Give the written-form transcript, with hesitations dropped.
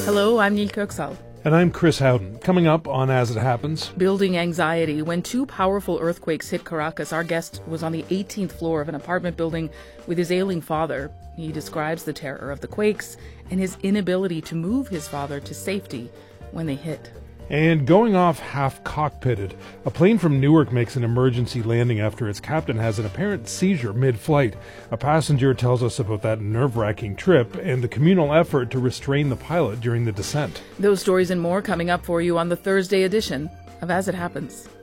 Hello, I'm Neil Kirksall. And I'm Chris Howden. Coming up on As It Happens. Building anxiety. When two powerful earthquakes hit Caracas, our guest was on the 18th floor of an apartment building with his ailing father. He describes the terror of the quakes and his inability to move his father to safety when they hit. And going off half-cockpitted, a plane from Newark makes an emergency landing after its captain has an apparent seizure mid-flight. A passenger tells us about that nerve-wracking trip and the communal effort to restrain the pilot during the descent. Those stories and more coming up for you on the Thursday edition of As It Happens.